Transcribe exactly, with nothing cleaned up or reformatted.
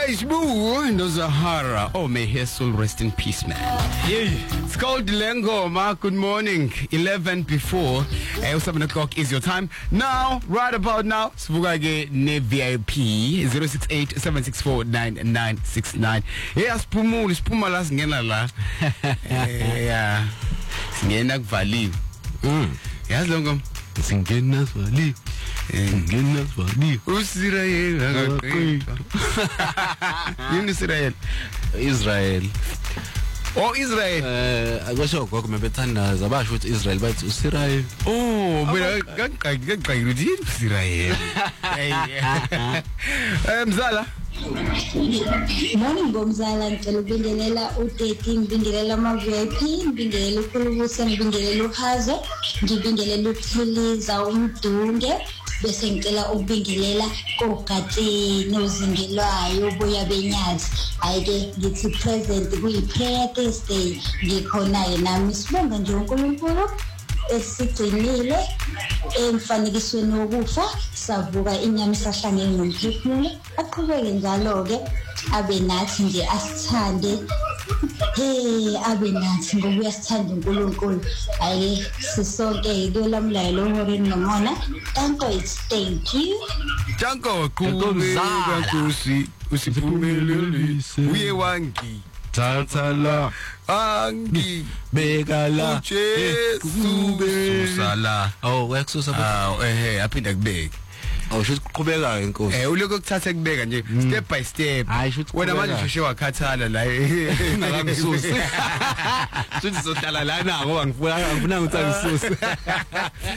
Shbu no Zahara. Oh, may his soul rest in peace, man. Yeah. It's called Lengoma. Good morning. eleven before uh, seven o'clock is your time. Now, right about now, Svugage ne V I P zero six eight seven six four nine nine six nine. Yeah, Spumu, Spuma las ngena la. Yeah. Ngena valley. Mm. Yes, Longom. Singena valley. Ngena valley. Israel. Yini Israel? Israel. Oh, Israel. Eh, akwasho gogo mebethandaza abasho ukuthi Israel bathi uSirael. Oh, mina ngaqaqayirudi Israel. Eh, Mzala. Morning ngomzala ngicela ukubingelela u-thirteen ngibingelela ama-V I P ngibingelela ukhulubusa ngibingelela uhazo ngibingelela uthiliza umdunge bese ngicela ukubingelela kogatini ozingelwayo ubuya benyazi ayike ngithi present kuyi-prayer Thursday ngikhona-ke nami sibonga nje uNkulunkulu esigcinile emfanekisweni wokufa savuka inyama isahlangene nomphefumulo aqhubeke njalo-ke abe nathi nje asithande hey abe nathi ngoba uyasithanda uNkulunkulu ayike sisonke kulamlayelo ohoreni nomona tanko it's thank you Tanko kumzala kusi usiphumelelise uye wangi Tatala angi begala Jesu besala. Oh wekususa ah eh aphinda kubeka awu shothi kuqhubeka inkosi eh uloko ukuthatha kubeka nje step by step wena manje usheshe wakhathala la ngakangisusi shothi sohlala lana ngoba ngifuna ngifuna ukuthi angisusi